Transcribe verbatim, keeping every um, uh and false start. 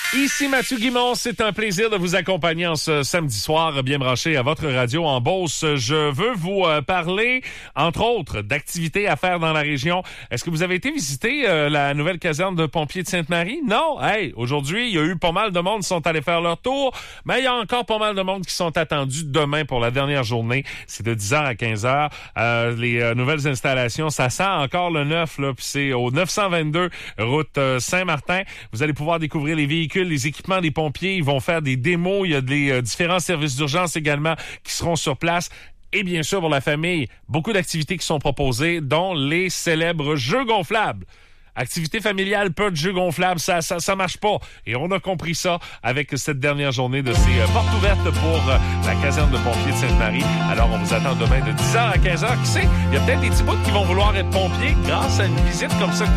Ici Mathieu Guimond, c'est un plaisir de vous accompagner en ce samedi soir, bien branché à votre radio en Beauce. Je veux vous euh, parler, entre autres, d'activités à faire dans la région. Est-ce que vous avez été visiter euh, la nouvelle caserne de pompiers de Sainte-Marie? Non? Hey, aujourd'hui, il y a eu pas mal de monde qui sont allés faire leur tour, mais il y a encore pas mal de monde qui sont attendus demain pour la dernière journée. C'est de dix heures à quinze heures. Euh, les euh, nouvelles installations, ça sent encore le neuf, là, puis c'est au neuf cent vingt-deux route euh, Saint-Martin. Vous allez pouvoir découvrir les véhicules, les équipements des pompiers. Ils vont faire des démos. Il y a des euh, différents services d'urgence également qui seront sur place. Et bien sûr, pour la famille, beaucoup d'activités qui sont proposées, dont les célèbres jeux gonflables. Activité familiale, peu de jeux gonflables, ça, ça, ça marche pas. Et on a compris ça avec cette dernière journée de ces euh, portes ouvertes pour euh, la caserne de pompiers de Sainte-Marie. Alors, on vous attend demain de dix heures à quinze heures. Qui sait? Il y a peut-être des petits bouts qui vont vouloir être pompiers grâce à une visite comme ça